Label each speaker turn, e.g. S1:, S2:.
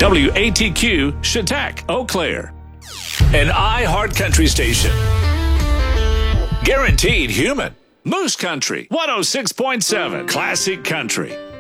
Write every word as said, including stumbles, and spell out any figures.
S1: W A T Q, Chautauqua, Eau Claire. An iHeart Country station. Guaranteed human. Moose Country, one oh six point seven, Classic Country.